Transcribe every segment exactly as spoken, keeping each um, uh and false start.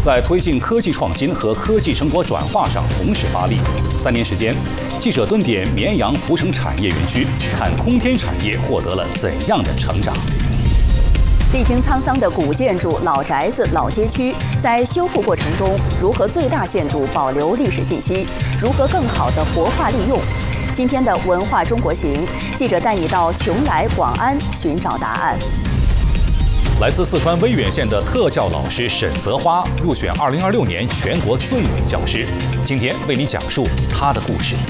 在推进科技创新和科技成果转化上同时发力。三年时间，记者蹲点绵阳福成产业园区，看空天产业获得了怎样的成长。 历经沧桑的古建筑、老宅子、老街区，在修复过程中，如何最大限度保留历史信息？如何更好地活化利用？今天的文化中国行，记者带你到邛崃广安寻找答案。 来自四川威远县的特教老师沈泽花入选二零二六年全国最美教师，今天为你讲述她的故事。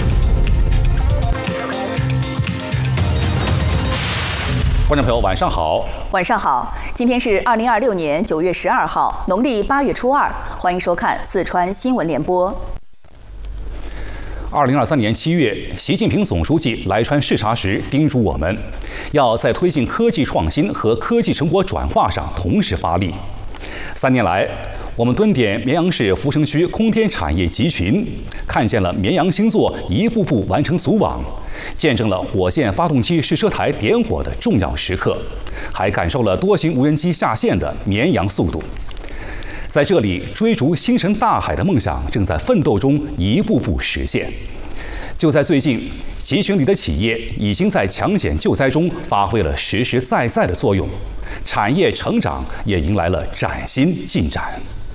观众朋友，晚上好！ 晚上好，今天是二零二六年九月十二号，农历八月初二，欢迎收看四川新闻联播。 二零二三年七月，习近平总书记来川视察时叮嘱我们，要在推进科技创新和科技成果转化上同时发力。三年来，我们蹲点绵阳市福成区空天产业集群，看见了绵阳星座一步步完成组网，见证了火箭发动机试车台点火的重要时刻，还感受了多型无人机下线的绵阳速度。在这里，追逐星辰大海的梦想正在奋斗中一步步实现。就在最近，集群里的企业已经在抢险救灾中发挥了实实在在的作用，产业成长也迎来了崭新进展。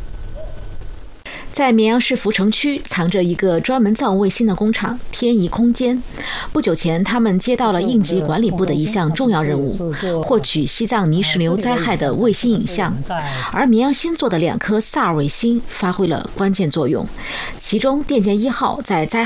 在绵阳市福成区藏着一个专门造卫星的工厂天仪空间。不久前，他们接到了应急管理部的一项重要任务，获取西藏泥石流灾害的卫星影像。而绵阳新做的两颗萨尔卫星发挥了关键作用，其中电剑一号在灾